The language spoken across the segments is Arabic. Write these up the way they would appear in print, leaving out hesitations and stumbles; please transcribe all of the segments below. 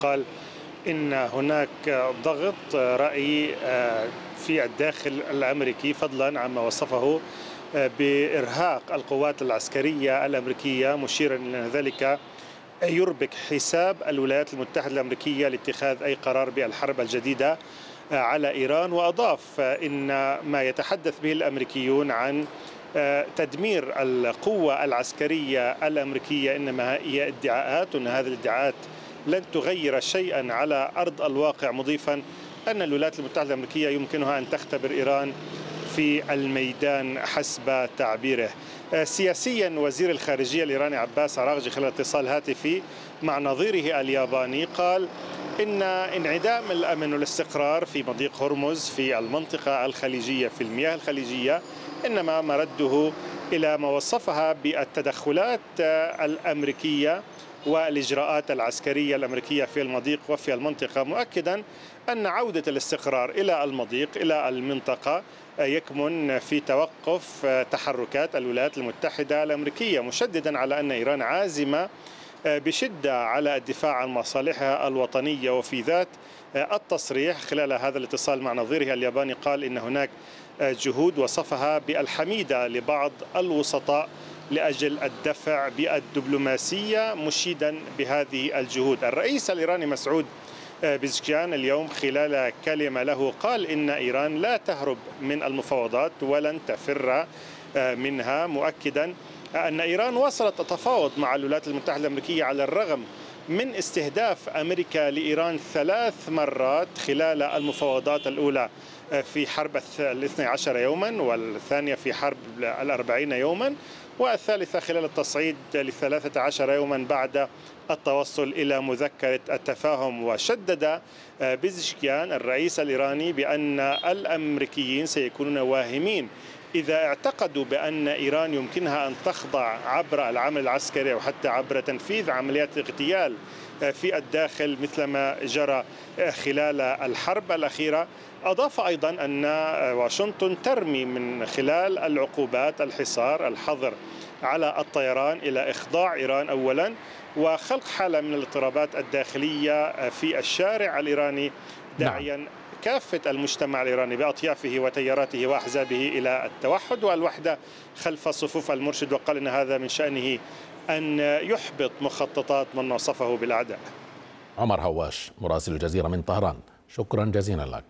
قال إن هناك ضغط رأي في الداخل الأمريكي فضلا عما وصفه بإرهاق القوات العسكرية الأمريكية، مشيرا إلى ذلك يربك حساب الولايات المتحدة الأمريكية لاتخاذ أي قرار بالحرب الجديدة على إيران. وأضاف إن ما يتحدث به الأمريكيون عن تدمير القوة العسكرية الأمريكية إنما هي ادعاءات، وأن هذه الادعاءات لن تغير شيئا على أرض الواقع، مضيفا أن الولايات المتحدة الأمريكية يمكنها أن تختبر إيران في الميدان حسب تعبيره. سياسيا، وزير الخارجية الإيراني عباس عراغجي خلال اتصال هاتفي مع نظيره الياباني قال إن انعدام الأمن والاستقرار في مضيق هرمز في المنطقة الخليجية في المياه الخليجية إنما مرده إلى ما وصفها بالتدخلات الأمريكية والإجراءات العسكرية الأمريكية في المضيق وفي المنطقة، مؤكدا أن عودة الاستقرار إلى المضيق إلى المنطقة يكمن في توقف تحركات الولايات المتحدة الأمريكية، مشددا على أن إيران عازمة بشدة على الدفاع عن مصالحها الوطنية. وفي ذات التصريح خلال هذا الاتصال مع نظيره الياباني قال إن هناك جهود وصفها بالحميدة لبعض الوسطاء لأجل الدفع بالدبلوماسية، مشيدا بهذه الجهود. الرئيس الإيراني مسعود بيزكيان اليوم خلال كلمة له قال إن إيران لا تهرب من المفاوضات ولن تفر منها، مؤكدا أن إيران وصلت تتفاوض مع الولايات المتحدة الأمريكية على الرغم من استهداف أمريكا لإيران 3 مرات خلال المفاوضات الأولى في حرب 12 يوما، والثانية في حرب 40 يوما، والثالثة خلال التصعيد 13 يوما بعد التوصل إلى مذكرة التفاهم. وشدد بيزشكيان الرئيس الإيراني بأن الأمريكيين سيكونون واهمين إذا اعتقدوا بأن إيران يمكنها أن تخضع عبر العمل العسكري وحتى عبر تنفيذ عمليات اغتيال في الداخل مثلما جرى خلال الحرب الأخيرة. أضاف أيضا أن واشنطن ترمي من خلال العقوبات الحصار الحظر على الطيران إلى إخضاع إيران أولا وخلق حالة من الاضطرابات الداخلية في الشارع الإيراني، داعيا كافة المجتمع الإيراني بأطيافه وتياراته وأحزابه إلى التوحد والوحدة خلف صفوف المرشد. وقال إن هذا من شأنه أن يحبط مخططات من وصفه بالأعداء. عمر هواش مراسل الجزيرة من طهران، شكرا جزيلا لك.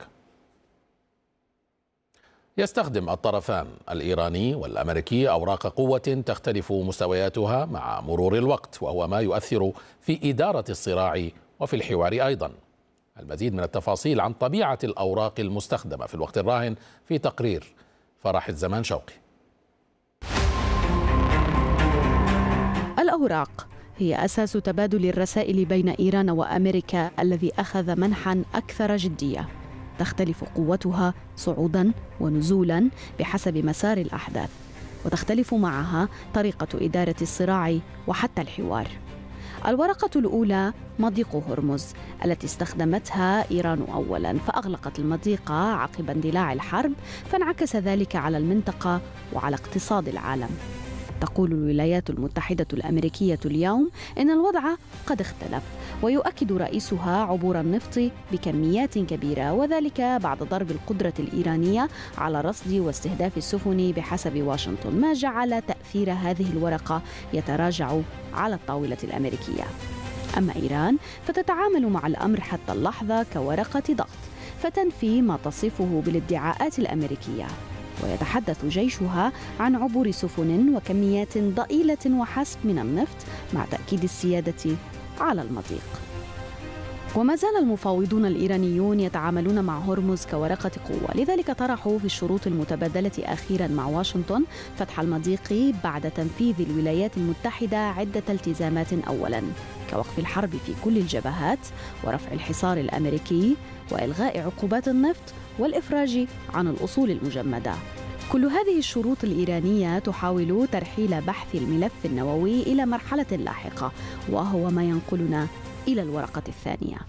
يستخدم الطرفان الإيراني والأمريكي أوراق قوة تختلف مستوياتها مع مرور الوقت، وهو ما يؤثر في إدارة الصراع وفي الحوار أيضا. المزيد من التفاصيل عن طبيعة الأوراق المستخدمة في الوقت الراهن في تقرير فرح الزمان شوقي. الأوراق هي أساس تبادل الرسائل بين إيران وأمريكا الذي أخذ منحا أكثر جدية، تختلف قوتها صعودا ونزولا بحسب مسار الأحداث، وتختلف معها طريقة إدارة الصراع وحتى الحوار. الورقة الأولى مضيق هرمز التي استخدمتها إيران أولاً، فأغلقت المضيق عقب اندلاع الحرب، فانعكس ذلك على المنطقة وعلى اقتصاد العالم. تقول الولايات المتحدة الأمريكية اليوم إن الوضع قد اختلف، ويؤكد رئيسها عبور النفط بكميات كبيرة، وذلك بعد ضرب القدرة الإيرانية على رصد واستهداف السفن بحسب واشنطن، ما جعل تأثير هذه الورقة يتراجع على الطاولة الأمريكية. أما إيران فتتعامل مع الأمر حتى اللحظة كورقة ضغط، فتنفي ما تصفه بالادعاءات الأمريكية، ويتحدث جيشها عن عبور سفن وكميات ضئيلة وحسب من النفط مع تأكيد السيادة على المضيق. وما زال المفاوضون الإيرانيون يتعاملون مع هرمز كورقة قوة، لذلك طرحوا في الشروط المتبادلة أخيرا مع واشنطن فتح المضيق بعد تنفيذ الولايات المتحدة عدة التزامات، أولا كوقف الحرب في كل الجبهات ورفع الحصار الأمريكي وإلغاء عقوبات النفط والإفراج عن الأصول المجمدة. كل هذه الشروط الإيرانية تحاول ترحيل بحث الملف النووي إلى مرحلة لاحقة، وهو ما ينقلنا إلى الورقة الثانية.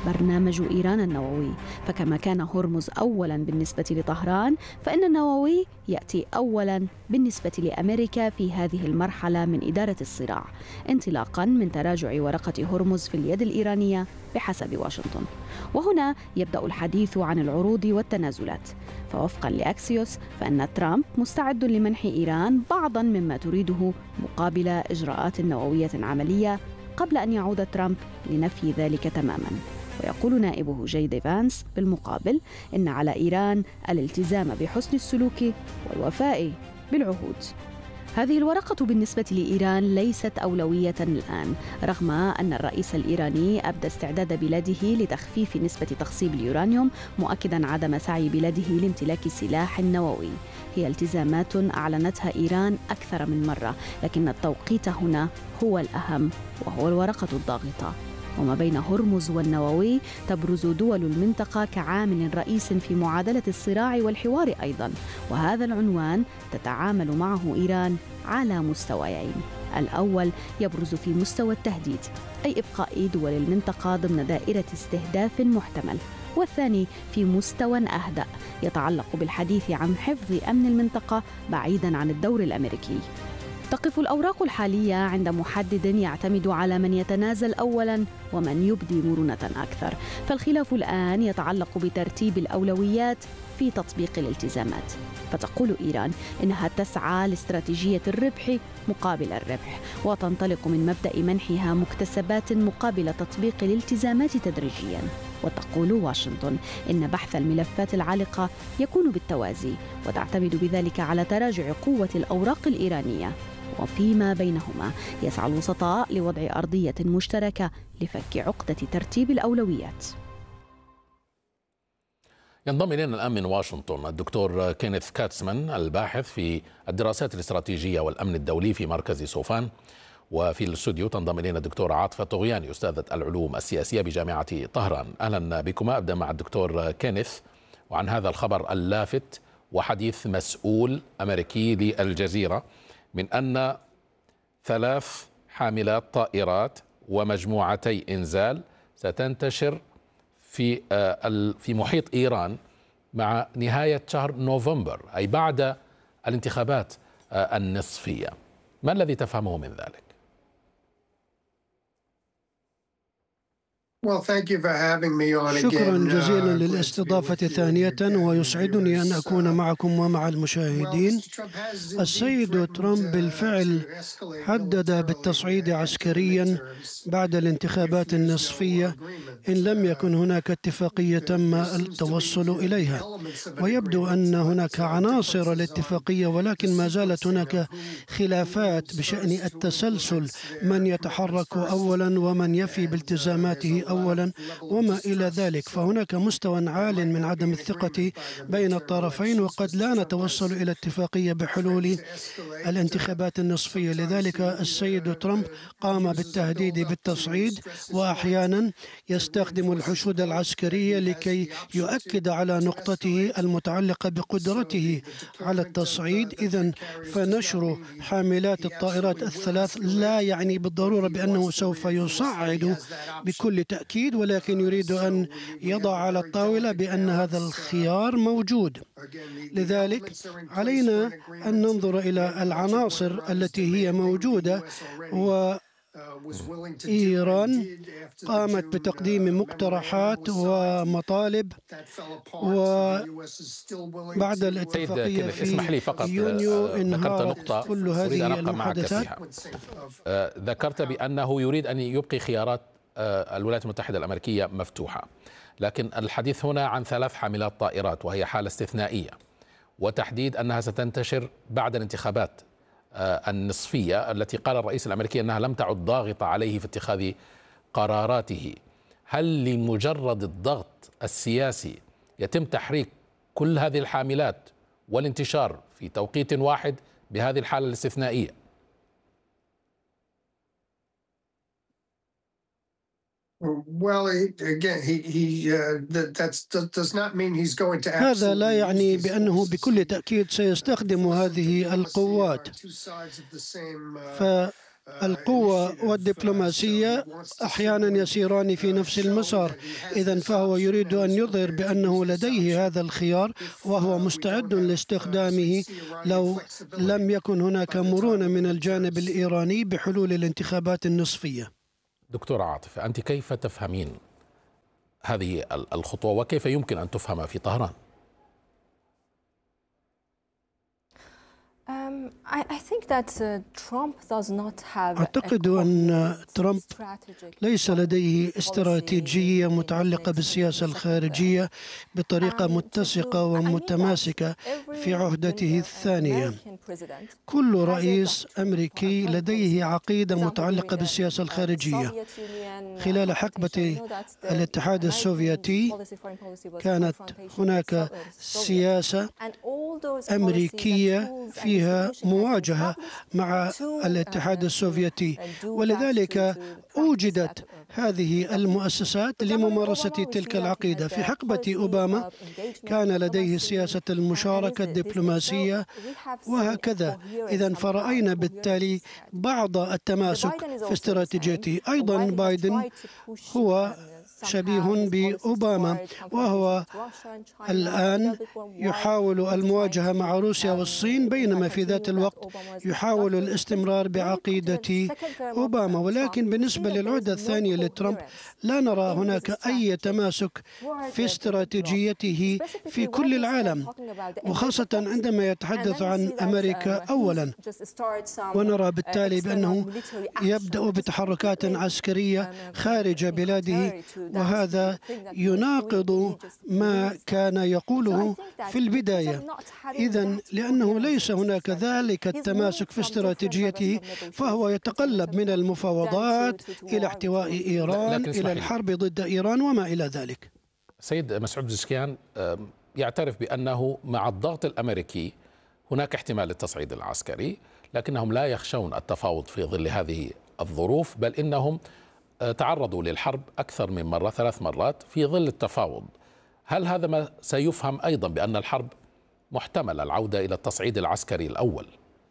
برنامج إيران النووي، فكما كان هرمز أولاً بالنسبة لطهران، فإن النووي يأتي أولاً بالنسبة لأمريكا في هذه المرحلة من إدارة الصراع، انطلاقاً من تراجع ورقة هرمز في اليد الإيرانية بحسب واشنطن. وهنا يبدأ الحديث عن العروض والتنازلات، فوفقاً لأكسيوس فإن ترامب مستعد لمنح إيران بعضاً مما تريده مقابل إجراءات نووية عملية، قبل أن يعود ترامب لنفي ذلك تماماً. ويقول نائبه جي فانس بالمقابل إن على إيران الالتزام بحسن السلوك والوفاء بالعهود. هذه الورقة بالنسبة لإيران ليست أولوية الآن، رغم أن الرئيس الإيراني أبدى استعداد بلاده لتخفيف نسبة تخصيب اليورانيوم، مؤكداً عدم سعي بلاده لامتلاك سلاح نووي. هي التزامات أعلنتها إيران أكثر من مرة، لكن التوقيت هنا هو الأهم، وهو الورقة الضاغطة. وما بين هرمز والنووي تبرز دول المنطقة كعامل رئيس في معادلة الصراع والحوار أيضاً، وهذا العنوان تتعامل معه إيران على مستويين. الأول يبرز في مستوى التهديد، أي إبقاء دول المنطقة ضمن دائرة استهداف محتمل، والثاني في مستوى أهدأ يتعلق بالحديث عن حفظ أمن المنطقة بعيداً عن الدور الأمريكي. تقف الأوراق الحالية عند محدد يعتمد على من يتنازل أولاً ومن يبدي مرونة أكثر، فالخلاف الآن يتعلق بترتيب الأولويات في تطبيق الالتزامات. فتقول إيران إنها تسعى لاستراتيجية الربح مقابل الربح، وتنطلق من مبدأ منحها مكتسبات مقابل تطبيق الالتزامات تدريجياً. وتقول واشنطن إن بحث الملفات العالقة يكون بالتوازي، وتعتمد بذلك على تراجع قوة الأوراق الإيرانية. وفيما بينهما يسعى الوسطاء لوضع أرضية مشتركة لفك عقدة ترتيب الأولويات. ينضم إلينا الآن من واشنطن الدكتور كينيث كاتسمان، الباحث في الدراسات الاستراتيجية والأمن الدولي في مركز سوفان. وفي الاستوديو تنضم إلينا الدكتورة عاطفة طغياني، أستاذة العلوم السياسية بجامعة طهران. أهلا بكما. أبدأ مع الدكتور كينيث وعن هذا الخبر اللافت وحديث مسؤول أمريكي للجزيرة من أن 3 حاملات طائرات ومجموعتي إنزال ستنتشر في محيط إيران مع نهاية شهر نوفمبر، أي بعد الانتخابات النصفية. ما الذي تفهمه من ذلك؟ شكرا جزيلا للاستضافة ثانية، ويسعدني أن أكون معكم ومع المشاهدين. السيد ترامب بالفعل حدد بالتصعيد عسكريا بعد الانتخابات النصفية إن لم يكن هناك اتفاقية تم التوصل إليها، ويبدو أن هناك عناصر الاتفاقية، ولكن ما زالت هناك خلافات بشأن التسلسل، من يتحرك أولا ومن يفي بالتزاماته أولا وما إلى ذلك. فهناك مستوى عال من عدم الثقة بين الطرفين، وقد لا نتوصل إلى اتفاقية بحلول الانتخابات النصفية. لذلك السيد ترامب قام بالتهديد بالتصعيد، وأحيانا يستخدم الحشود العسكرية لكي يؤكد على نقطته المتعلقة بقدرته على التصعيد. إذن فنشر حاملات الطائرات ال3 لا يعني بالضرورة بأنه سوف يصعد بكل تأكيد، ولكن يريد أن يضع على الطاولة بأن هذا الخيار موجود. لذلك علينا أن ننظر إلى العناصر التي هي موجودة، وإيران قامت بتقديم مقترحات ومطالب، وبعد الاتفاقية في يونيو انهارت كل هذه المحادثات. ذكرت بأنه يريد أن يبقي خيارات الولايات المتحدة الأمريكية مفتوحة، لكن الحديث هنا عن 3 حاملات طائرات، وهي حالة استثنائية، وتحديد أنها ستنتشر بعد الانتخابات النصفية التي قال الرئيس الأمريكي أنها لم تعد ضاغطة عليه في اتخاذ قراراته. هل لمجرد الضغط السياسي يتم تحريك كل هذه الحاملات والانتشار في توقيت واحد بهذه الحالة الاستثنائية؟ هذا لا يعني بأنه بكل تأكيد سيستخدم هذه القوات. القوة والدبلوماسية أحيانا يسيران في نفس المسار. إذن فهو يريد أن يظهر بأنه لديه هذا الخيار وهو مستعد لاستخدامه لو لم يكن هناك مرونة من الجانب الإيراني بحلول الانتخابات النصفية. دكتورة عاطفة، أنت كيف تفهمين هذه الخطوة وكيف يمكن أن تفهم في طهران؟ أعتقد أن ترامب ليس لديه استراتيجية متعلقة بالسياسة الخارجية بطريقة متسقة ومتماسكة في عهدته الثانية. كل رئيس أمريكي لديه عقيدة متعلقة بالسياسة الخارجية. خلال حقبة الاتحاد السوفيتي كانت هناك سياسة أمريكية فيها مواجهة مع الاتحاد السوفيتي، ولذلك أوجدت هذه المؤسسات لممارسة تلك العقيدة. في حقبة أوباما كان لديه سياسة المشاركة الدبلوماسية وهكذا. إذن فرأينا بالتالي بعض التماسك في استراتيجيته. أيضا بايدن هو شبيه بأوباما، وهو الآن يحاول المواجهة مع روسيا والصين، بينما في ذات الوقت يحاول الاستمرار بعقيدة أوباما. ولكن بالنسبة للعهدة الثانية لترامب لا نرى هناك أي تماسك في استراتيجيته في كل العالم، وخاصة عندما يتحدث عن أمريكا أولا. ونرى بالتالي بأنه يبدأ بتحركات عسكرية خارج بلاده، وهذا يناقض ما كان يقوله في البداية. إذن لأنه ليس هناك ذلك التماسك في استراتيجيته، فهو يتقلب من المفاوضات إلى احتواء إيران إلى الحرب ضد إيران وما إلى ذلك. سيد مسعود بزشكيان يعترف بأنه مع الضغط الأمريكي هناك احتمال للتصعيد العسكري، لكنهم لا يخشون التفاوض في ظل هذه الظروف، بل إنهم تعرضوا للحرب أكثر من مرة، 3 مرات في ظل التفاوض. هل هذا ما سيفهم أيضا بأن الحرب محتمل العودة إلى التصعيد العسكري الأول؟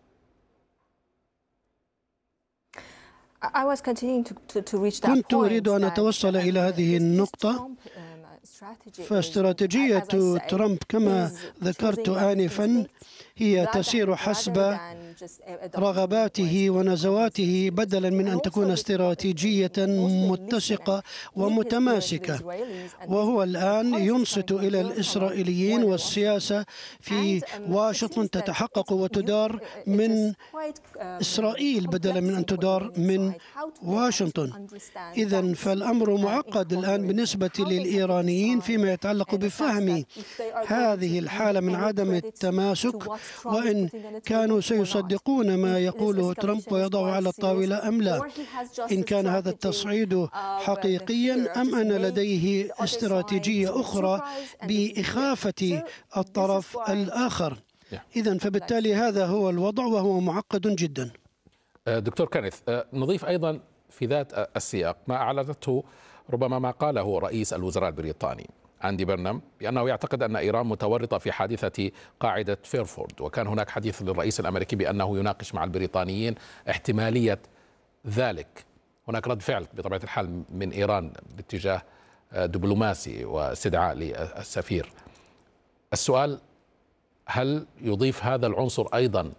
كنت أريد أن أتوصل إلى هذه النقطة. فاستراتيجية ترامب كما ذكرت آنفا هي تسير حسب رغباته ونزواته، بدلا من أن تكون استراتيجية متسقة ومتماسكة. وهو الآن ينصت إلى الإسرائيليين، والسياسة في واشنطن تتحقق وتدار من إسرائيل بدلا من أن تدار من واشنطن. إذن فالأمر معقد الآن بالنسبة للإيرانيين فيما يتعلق بفهم هذه الحالة من عدم التماسك، وإن كانوا سيصدقون ما يقوله ترامب ويضعه على الطاولة أم لا، إن كان هذا التصعيد حقيقيا أم أن لديه استراتيجية أخرى بإخافة الطرف الآخر. إذن فبالتالي هذا هو الوضع وهو معقد جدا. دكتور كينيث، نضيف أيضا في ذات السياق ما أعلنته ربما ما قاله رئيس الوزراء البريطاني أندي برنام بأنه يعتقد أن إيران متورطة في حادثة قاعدة فيرفورد، وكان هناك حديث للرئيس الأمريكي بأنه يناقش مع البريطانيين احتمالية ذلك. هناك رد فعل بطبيعة الحال من إيران باتجاه دبلوماسي واستدعاء للسفير. السؤال، هل يضيف هذا العنصر أيضا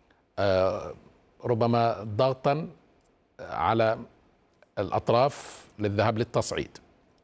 ربما ضغطا على الأطراف للذهاب للتصعيد؟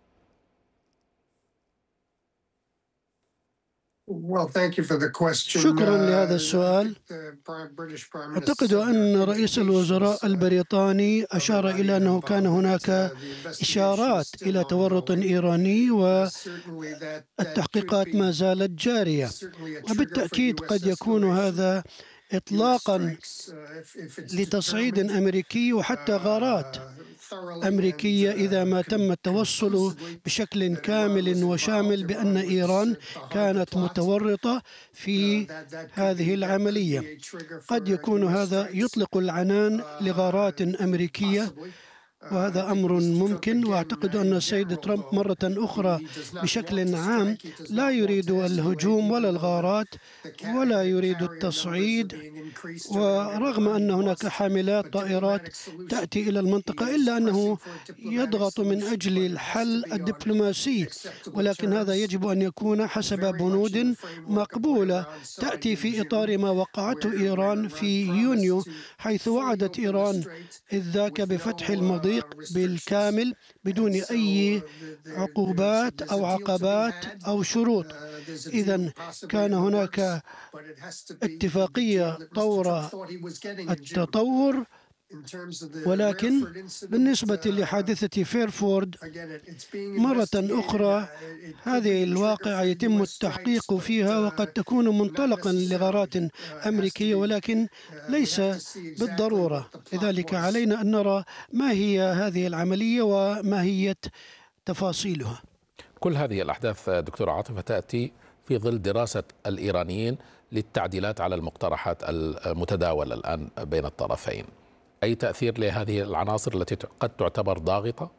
شكرا لهذا السؤال. أعتقد أن رئيس الوزراء البريطاني أشار إلى أنه كان هناك إشارات إلى تورط إيراني، والتحقيقات ما زالت جارية، وبالتأكيد قد يكون هذا إطلاقا لتصعيد أمريكي وحتى غارات أمريكية إذا ما تم التوصل بشكل كامل وشامل بأن إيران كانت متورطة في هذه العملية. قد يكون هذا يطلق العنان لغارات أمريكية، وهذا أمر ممكن، وأعتقد أن السيد ترامب مرة أخرى بشكل عام لا يريد الهجوم ولا الغارات ولا يريد التصعيد، ورغم أن هناك حاملات طائرات تأتي إلى المنطقة إلا أنه يضغط من أجل الحل الدبلوماسي، ولكن هذا يجب أن يكون حسب بنود مقبولة تأتي في إطار ما وقعته إيران في يونيو، حيث وعدت إيران إذ ذاك بفتح المضيق بالكامل بدون أي عقوبات أو عقبات أو شروط. إذن كان هناك اتفاقية طور التطور، ولكن بالنسبة لحادثة فيرفورد مرة أخرى هذه الواقعة يتم التحقيق فيها وقد تكون منطلقا لغارات أمريكية، ولكن ليس بالضرورة. لذلك علينا أن نرى ما هي هذه العملية وماهية تفاصيلها. كل هذه الأحداث دكتور عاطفة تأتي في ظل دراسة الإيرانيين للتعديلات على المقترحات المتداولة الآن بين الطرفين. أي تأثير لهذه العناصر التي قد تعتبر ضاغطة؟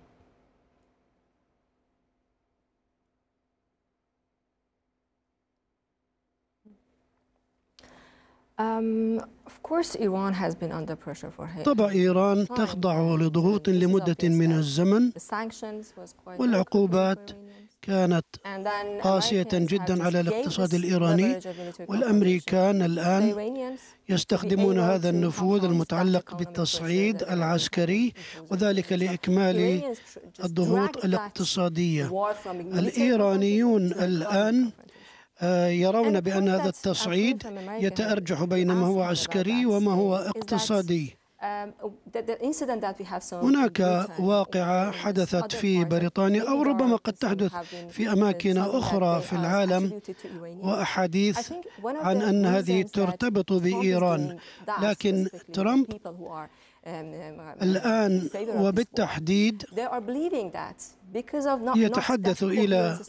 طبعا إيران تخضع لضغوط لمدة من الزمن، والعقوبات كانت قاسية جدا على الاقتصاد الإيراني، والأمريكان الآن يستخدمون هذا النفوذ المتعلق بالتصعيد العسكري، وذلك لإكمال الضغوط الاقتصادية. الإيرانيون الآن يرون بأن هذا التصعيد يتأرجح بين ما هو عسكري وما هو اقتصادي. هناك واقعة حدثت في بريطانيا أو ربما قد تحدث في أماكن أخرى في العالم، وأحاديث عن أن هذه ترتبط بإيران، لكن ترامب الآن وبالتحديد يتحدث إلى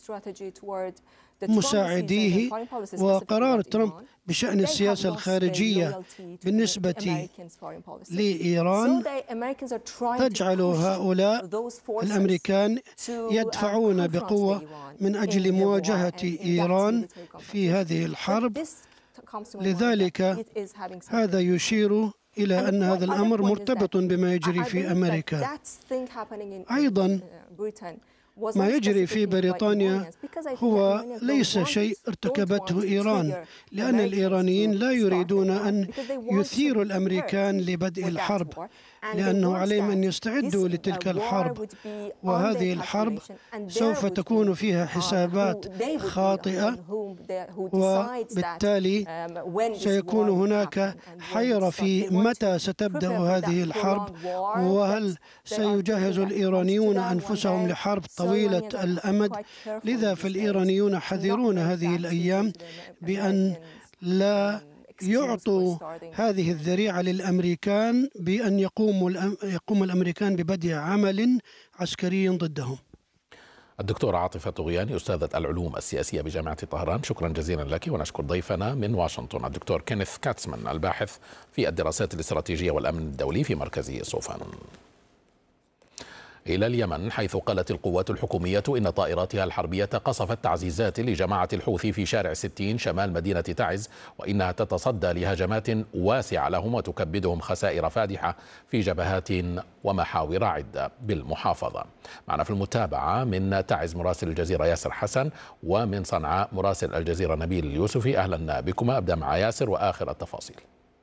مساعديه، وقرار ترامب بشأن السياسة الخارجية بالنسبة لإيران تجعل هؤلاء الأمريكان يدفعون بقوة من أجل مواجهة إيران في هذه الحرب. لذلك هذا يشير إلى أن هذا الأمر مرتبط بما يجري في أمريكا. أيضا ما يجري في بريطانيا هو ليس شيء ارتكبته إيران، لأن الإيرانيين لا يريدون أن يثيروا الأمريكان لبدء الحرب، لأنه عليهم أن يستعدوا لتلك الحرب، وهذه الحرب سوف تكون فيها حسابات خاطئة، وبالتالي سيكون هناك حيرة في متى ستبدأ هذه الحرب، وهل سيجهز الإيرانيون أنفسهم لحرب طويلة الأمد. لذا فالإيرانيون حذرون هذه الأيام بأن لا يعطوا هذه الذريعة للأمريكان بأن يقوم الأمريكان ببدء عمل عسكري ضدهم. الدكتورة عاطفة طغياني أستاذة العلوم السياسية بجامعة طهران، شكرا جزيلا لك. ونشكر ضيفنا من واشنطن الدكتور كينيث كاتسمان الباحث في الدراسات الاستراتيجية والأمن الدولي في مركز سوفان. إلى اليمن، حيث قالت القوات الحكومية إن طائراتها الحربية قصفت تعزيزات لجماعة الحوثي في شارع 60 شمال مدينة تعز، وإنها تتصدى لهجمات واسعة لهم وتكبدهم خسائر فادحة في جبهات ومحاور عدة بالمحافظة. معنا في المتابعة من تعز مراسل الجزيرة ياسر حسن، ومن صنعاء مراسل الجزيرة نبيل اليوسفي. أهلا بكما. أبدأ مع ياسر وآخر التفاصيل.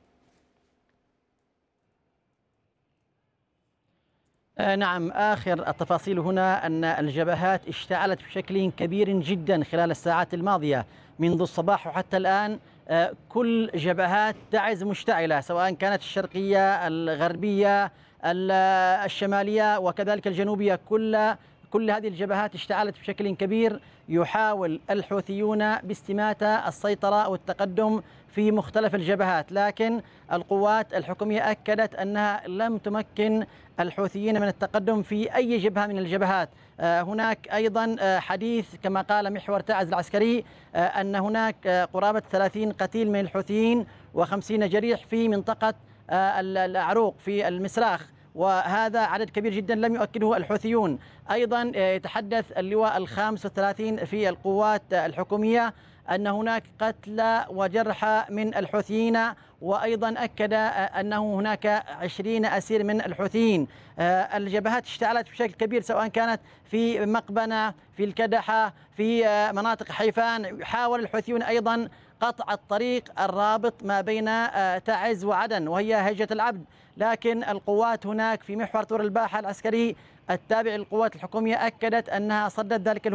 نعم، آخر التفاصيل هنا أن الجبهات اشتعلت بشكل كبير جدا خلال الساعات الماضية منذ الصباح وحتى الآن. كل جبهات تعز مشتعلة، سواء كانت الشرقية، الغربية، الشمالية وكذلك الجنوبية. كل هذه الجبهات اشتعلت بشكل كبير. يحاول الحوثيون باستماتة السيطرة والتقدم في مختلف الجبهات، لكن القوات الحكومية أكدت أنها لم تمكن الحوثيين من التقدم في أي جبهة من الجبهات. هناك أيضا حديث كما قال محور تعز العسكري أن هناك قرابة 30 قتيل من الحوثيين و50 جريح في منطقة العروق في المسراخ، وهذا عدد كبير جدا لم يؤكده الحوثيون. أيضا يتحدث اللواء ال35 في القوات الحكومية أن هناك قتلى وجرحى من الحوثيين، وأيضا أكد أنه هناك 20 أسير من الحوثيين. الجبهات اشتعلت بشكل كبير، سواء كانت في مقبنة، في الكدحة، في مناطق حيفان. حاول الحوثيون أيضا قطع الطريق الرابط ما بين تعز وعدن وهي هجة العبد، لكن القوات هناك في محور طور الباحة العسكري التابع للقوات الحكومية أكدت أنها صدت ذلك